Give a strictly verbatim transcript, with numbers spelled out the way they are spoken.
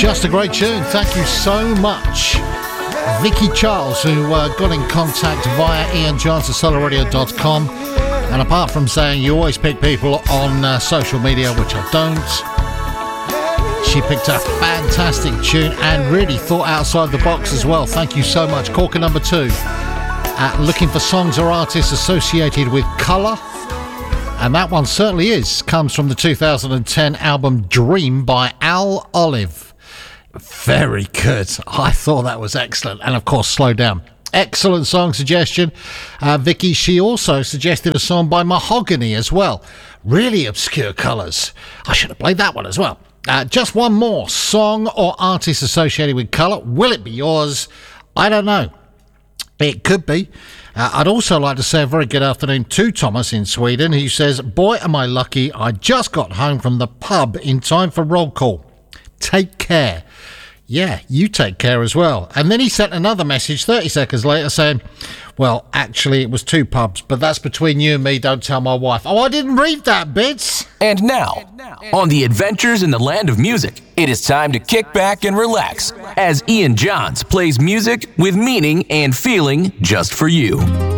Just a great tune. Thank you so much. Vicky Charles, who uh, got in contact via Ian Johns at solar radio dot com. And apart from saying you always pick people on uh, social media, which I don't, she picked a fantastic tune and really thought outside the box as well. Thank you so much. Corker number two. Uh, looking for songs or artists associated with colour. And that one certainly is. Comes from the two thousand ten album Dream by Al Olive. Very good. I thought that was excellent. And of course, Slow Down. Excellent song suggestion. Uh, Vicky, she also suggested a song by Mahogany as well. Really obscure colours. I should have played that one as well. Uh, just one more. Song or artist associated with colour. Will it be yours? I don't know. It could be. Uh, I'd also like to say a very good afternoon to Thomas in Sweden, who says, boy, am I lucky. I just got home from the pub in time for roll call. Take care. Yeah, you take care as well. And then he sent another message thirty seconds later saying, well, actually, it was two pubs, but that's between you and me. Don't tell my wife. Oh, I didn't read that, bits. And now, on the Adventures in the Land of Music, it is time to kick back and relax as Ian Johns plays music with meaning and feeling just for you.